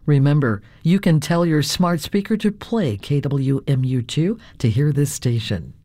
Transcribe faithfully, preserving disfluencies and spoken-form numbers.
Remember, you can tell your smart speaker to play K W M U two to hear this station.